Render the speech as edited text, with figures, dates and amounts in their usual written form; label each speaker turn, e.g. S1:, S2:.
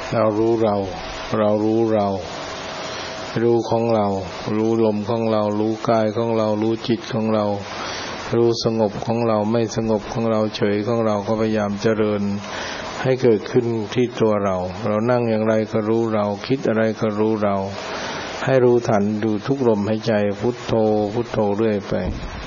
S1: เรารู้เรารู้เรารู้ของเรารู้ลมของเรารู้กายของเรารู้จิตของเรารู้สงบของเราไม่สงบของเราเฉยของเราก็พยายามเจริญให้เกิดขึ้นที่ตัวเรานั่งอย่างไรก็รู้เราคิดอะไรก็รู้เราให้รู้ทันดูทุกลมหายใจพุทโธพุทโธเรื่อยไป